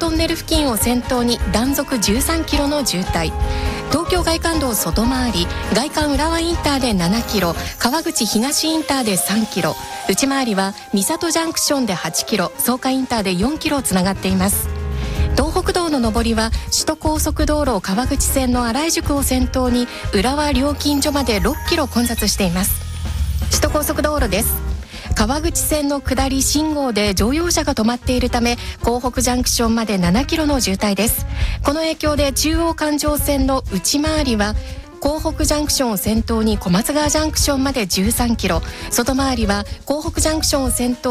トンネル付近を先頭に断続13キロの渋滞。東京外環道外回り外環浦和インターで7キロ、川口東インターで3キロ、内回りは三郷ジャンクションで8キロ、草加インターで4キロつながっています。東北道の上りは首都高速道路川口線の新井宿を先頭に浦和料金所まで6キロ混雑しています。首都高速道路です。川口線の下り信号で乗用車が止まっているため港北ジャンクションまで7キロの渋滞です。この影響で中央環状線の内回りは港北ジャンクションを先頭に小松川ジャンクションまで13キロ、外回りは港北ジャンクションを先頭